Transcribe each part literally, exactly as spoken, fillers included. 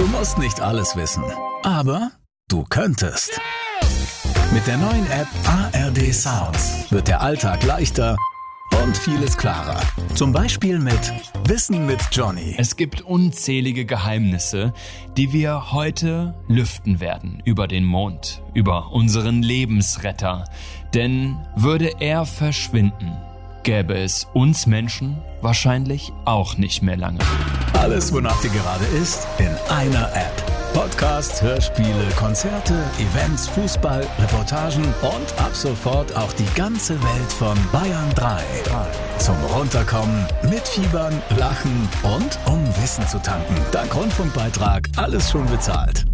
Du musst nicht alles wissen, aber du könntest. Mit der neuen App A R D Sounds wird der Alltag leichter und vieles klarer. Zum Beispiel mit Wissen mit Johnny. Es gibt unzählige Geheimnisse, die wir heute lüften werden. Über den Mond, über unseren Lebensretter. Denn würde er verschwinden, gäbe es uns Menschen wahrscheinlich auch nicht mehr lange. Alles, wonach dir gerade ist, in einer App. Podcasts, Hörspiele, Konzerte, Events, Fußball, Reportagen und ab sofort auch die ganze Welt von Bayern drei. Zum Runterkommen, mitfiebern, lachen und um Wissen zu tanken. Dank Rundfunkbeitrag alles schon bezahlt.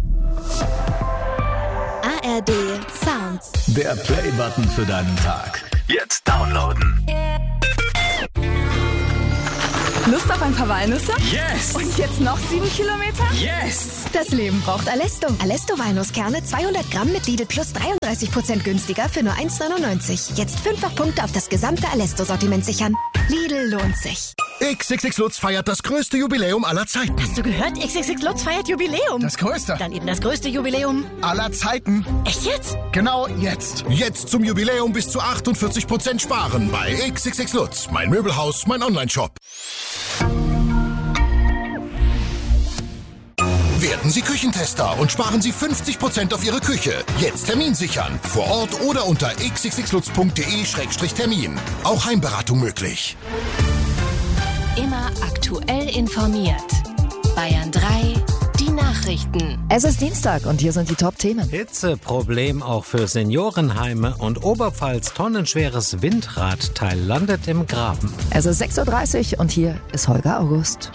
A R D Sounds. Der Play-Button für deinen Tag. Jetzt downloaden. Lust auf ein paar Walnüsse? Yes! Und jetzt noch sieben Kilometer? Yes! Das Leben braucht Alesto. Alesto Walnusskerne zweihundert Gramm mit Lidl Plus dreiunddreißig Prozent günstiger für nur eins neunundneunzig. Jetzt fünffach Punkte auf das gesamte Alesto-Sortiment sichern. Lidl lohnt sich. X X X Lutz feiert das größte Jubiläum aller Zeiten. Hast du gehört? X X X Lutz feiert Jubiläum. Das größte. Dann eben das größte Jubiläum aller Zeiten. Echt jetzt? Genau jetzt. Jetzt zum Jubiläum bis zu achtundvierzig Prozent sparen bei X X X Lutz. Mein Möbelhaus, mein Online-Shop. Werden Sie Küchentester und sparen Sie fünfzig Prozent auf Ihre Küche. Jetzt Termin sichern. Vor Ort oder unter x x x lutz punkt d e Schrägstrich Termin. Auch Heimberatung möglich. Immer aktuell informiert. Bayern drei, die Nachrichten. Es ist Dienstag und hier sind die Top-Themen. Hitzeproblem auch für Seniorenheime und Oberpfalz tonnenschweres Windradteil landet im Graben. Es ist sechs Uhr dreißig und hier ist Holger August.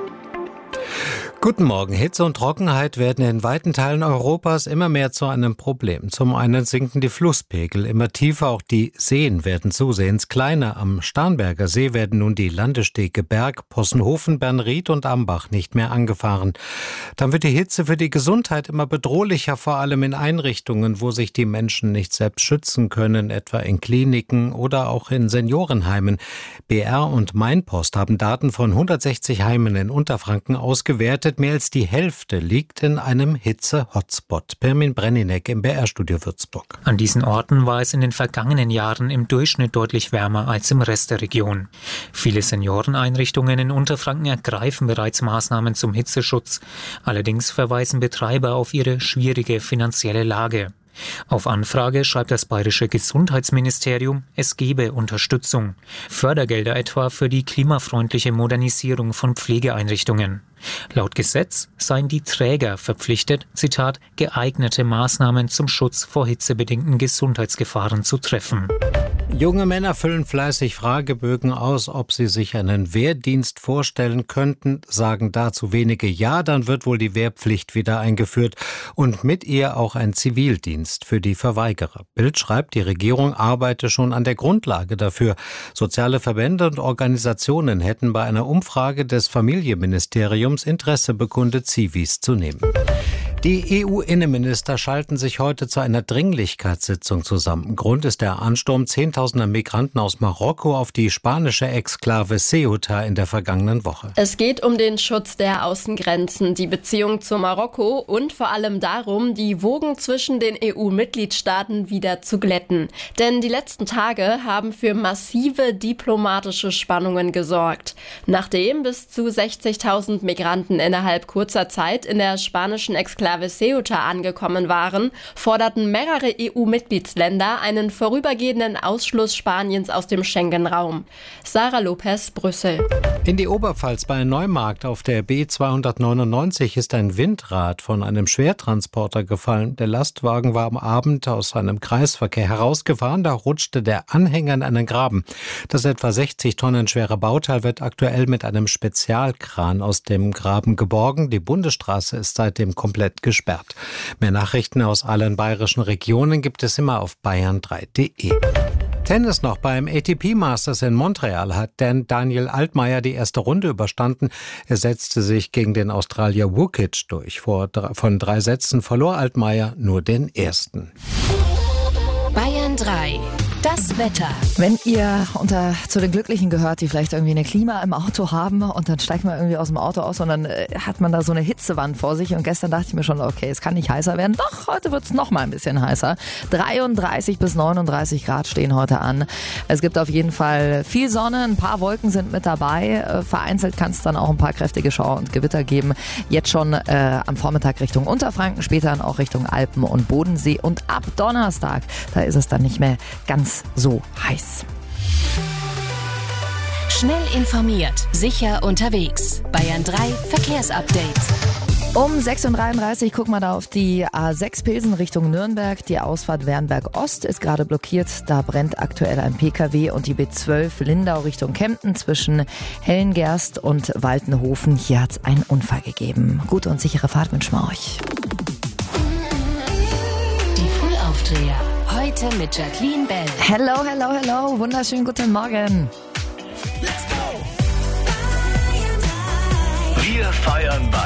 Guten Morgen. Hitze und Trockenheit werden in weiten Teilen Europas immer mehr zu einem Problem. Zum einen sinken die Flusspegel immer tiefer, auch die Seen werden zusehends kleiner. Am Starnberger See werden nun die Landestege Berg, Possenhofen, Bernried und Ambach nicht mehr angefahren. Dann wird die Hitze für die Gesundheit immer bedrohlicher, vor allem in Einrichtungen, wo sich die Menschen nicht selbst schützen können, etwa in Kliniken oder auch in Seniorenheimen. B R und Mainpost haben Daten von hundertsechzig Heimen in Unterfranken ausgewertet. Mehr als die Hälfte liegt in einem Hitze-Hotspot. Pirmin Brenninek im B R-Studio Würzburg. An diesen Orten war es in den vergangenen Jahren im Durchschnitt deutlich wärmer als im Rest der Region. Viele Senioreneinrichtungen in Unterfranken ergreifen bereits Maßnahmen zum Hitzeschutz. Allerdings verweisen Betreiber auf ihre schwierige finanzielle Lage. Auf Anfrage schreibt das bayerische Gesundheitsministerium, es gebe Unterstützung. Fördergelder etwa für die klimafreundliche Modernisierung von Pflegeeinrichtungen. Laut Gesetz seien die Träger verpflichtet, Zitat, geeignete Maßnahmen zum Schutz vor hitzebedingten Gesundheitsgefahren zu treffen. Junge Männer füllen fleißig Fragebögen aus, ob sie sich einen Wehrdienst vorstellen könnten, sagen dazu wenige Ja, dann wird wohl die Wehrpflicht wieder eingeführt und mit ihr auch ein Zivildienst für die Verweigerer. Bild schreibt, die Regierung arbeite schon an der Grundlage dafür. Soziale Verbände und Organisationen hätten bei einer Umfrage des Familienministeriums Interesse bekundet, Zivis zu nehmen. Die E U-Innenminister schalten sich heute zu einer Dringlichkeitssitzung zusammen. Grund ist der Ansturm zehntausender Migranten aus Marokko auf die spanische Exklave Ceuta in der vergangenen Woche. Es geht um den Schutz der Außengrenzen, die Beziehung zu Marokko und vor allem darum, die Wogen zwischen den E U-Mitgliedstaaten wieder zu glätten. Denn die letzten Tage haben für massive diplomatische Spannungen gesorgt. Nachdem bis zu sechzigtausend Migranten innerhalb kurzer Zeit in der spanischen Exklave Ceuta angekommen waren, forderten mehrere E U-Mitgliedsländer einen vorübergehenden Ausschluss Spaniens aus dem Schengen-Raum. Sarah Lopez, Brüssel. In die Oberpfalz bei Neumarkt auf der B zweihundertneunundneunzig ist ein Windrad von einem Schwertransporter gefallen. Der Lastwagen war am Abend aus seinem Kreisverkehr herausgefahren, da rutschte der Anhänger in einen Graben. Das etwa sechzig Tonnen schwere Bauteil wird aktuell mit einem Spezialkran aus dem Graben geborgen. Die Bundesstraße ist seitdem komplett gesperrt. Mehr Nachrichten aus allen bayerischen Regionen gibt es immer auf bayern drei punkt de. Tennis noch. Beim A T P Masters in Montreal hat Dan Daniel Altmaier die erste Runde überstanden. Er setzte sich gegen den Australier Vukic durch. Vor, von drei Sätzen verlor Altmaier nur den ersten. Bayern drei. Das Wetter. Wenn ihr unter zu den Glücklichen gehört, die vielleicht irgendwie eine Klima im Auto haben und dann steigt man irgendwie aus dem Auto aus und dann äh, hat man da so eine Hitzewand vor sich und gestern dachte ich mir schon, okay, es kann nicht heißer werden. Doch, heute wird es noch mal ein bisschen heißer. dreiunddreißig bis neununddreißig Grad stehen heute an. Es gibt auf jeden Fall viel Sonne, ein paar Wolken sind mit dabei. Äh, vereinzelt kann es dann auch ein paar kräftige Schauer und Gewitter geben. Jetzt schon äh, am Vormittag Richtung Unterfranken, später dann auch Richtung Alpen und Bodensee und ab Donnerstag, da ist es dann nicht mehr ganz so heiß. Schnell informiert, sicher unterwegs. Bayern drei Verkehrsupdate. Um sechs Uhr dreiunddreißig gucken wir da auf die A sechs Pilsen Richtung Nürnberg. Die Ausfahrt Wernberg Ost ist gerade blockiert. Da brennt aktuell ein P K W und die B zwölf Lindau Richtung Kempten zwischen Hellengerst und Waltenhofen. Hier hat es einen Unfall gegeben. Gute und sichere Fahrt wünschen wir euch. Die Frühaufdreher. Heute mit Jacqueline Bell. Hello, hello, hello. Wunderschönen guten Morgen. Wir feiern